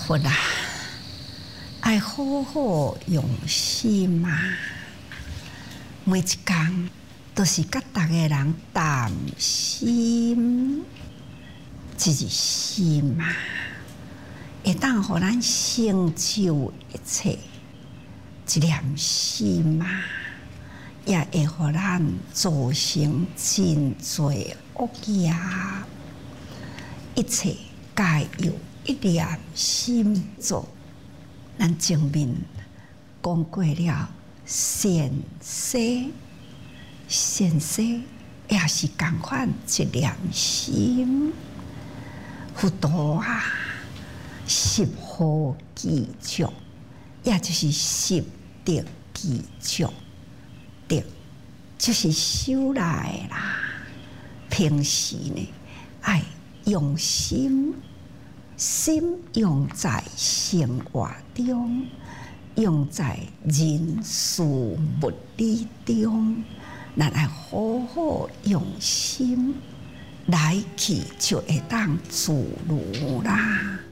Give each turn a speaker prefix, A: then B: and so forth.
A: 佛啊，爱好好用心啊！每一天都是甲逐个人谈心，一心啊，会当互咱成就一切。一念心啊，也会互咱造成真侪恶业。一切皆由一念心做。咱前面讲过了，善世也是共款一念心。佛陀啊，十好具足，也就是十德具足。德就是修来啦。平时呢，爱用心，心用在生活中，用在人事物理中，咱爱好好用心，来去就会当自如啦。